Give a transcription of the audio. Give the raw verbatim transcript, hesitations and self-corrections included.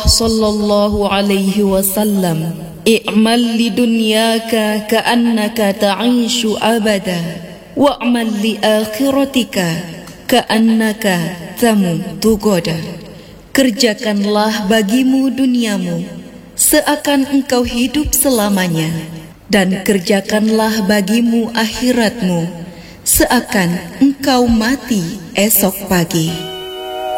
sallallahu alaihi wasallam, "I'mal li dunyaka ka'annaka ta'ishu abada, wa'mal li akhiratika ka'annaka tamutu goda." Kerjakanlah bagimu duniamu seakan engkau hidup selamanya, dan kerjakanlah bagimu akhiratmu seakan engkau mati esok pagi.